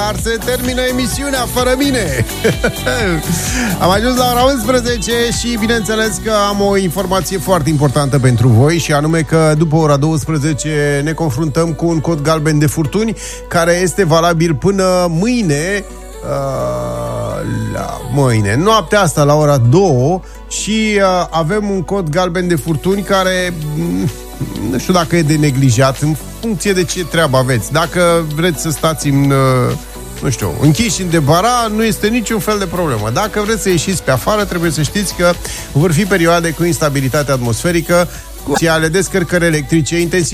Se termină emisiunea fără mine. Am ajuns la ora 11 și bineînțeles că am o informație foarte importantă pentru voi, și anume că după ora 12 ne confruntăm cu un cod galben de furtuni care este valabil până mâine, noaptea asta la ora 2, și avem un cod galben de furtuni care nu știu dacă e de neglijat, în funcție de ce treabă aveți. Dacă vreți să stați închiși în debara, nu este niciun fel de problemă. Dacă vreți să ieșiți pe afară, trebuie să știți că vor fi perioade cu instabilitate atmosferică, cu ale descărcări electrice, intensitate